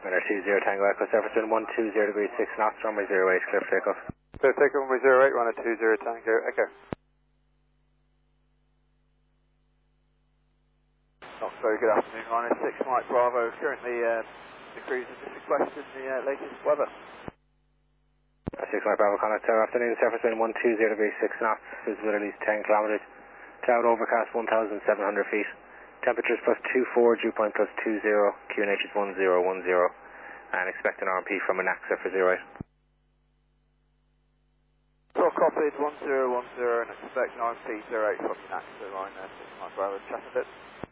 Winner 20 Tango Echo, surface wind 120 degrees 6 knots, runway 08, clear for takeoff. Clear for takeoff, runway 08, runner 20 Tango Echo. Oh, very good afternoon, runner 6 Mike Bravo. Currently, the cruise is just requesting the latest weather. 6 Mike Bravo, contact tower, afternoon, surface wind 120 degrees 6 knots, visibility is 10 kilometers, cloud overcast 1,700 feet. Temperatures +24, dew point +20, QNH is 1010, and expect an RMP from an AXA for 08. So copied 1010 and expect an RMP 08 from an AXA line there, 6 Mike Bravo, chat a bit.